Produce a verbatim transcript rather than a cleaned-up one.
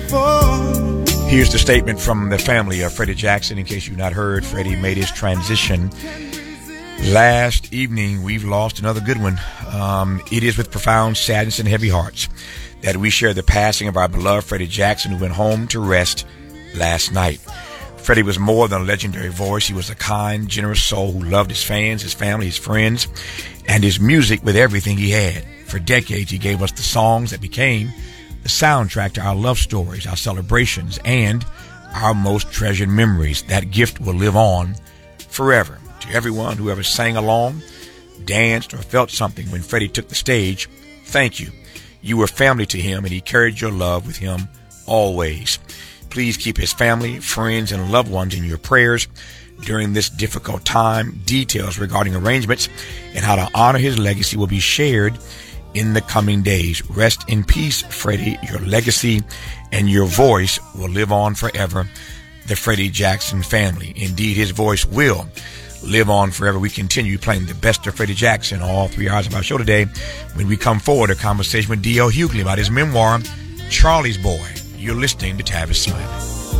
Here's the statement from the family of Freddie Jackson. In case you've not heard, Freddie made his transition last evening. We've lost another good one. Um, it is with profound sadness and heavy hearts that we share the passing of our beloved Freddie Jackson, who went home to rest last night. Freddie was more than a legendary voice. He was a kind, generous soul who loved his fans, his family, his friends, and his music with everything he had. For decades, he gave us the songs that became the soundtrack to our love stories, our celebrations, and our most treasured memories. That gift will live on forever. To everyone who ever sang along, danced, or felt something when Freddie took the stage, thank you. You were family to him, and he carried your love with him always. Please keep his family, friends, and loved ones in your prayers during this difficult time. Details regarding arrangements and how to honor his legacy will be shared in the coming days. Rest in peace, Freddie. Your legacy and your voice will live on forever. The Freddie Jackson family. Indeed, his voice will live on forever. We continue playing the best of Freddie Jackson all three hours of our show today. When we come forward, a conversation with D L Hughley about his memoir, Charlie's Boy. You're listening to Tavis Smiley.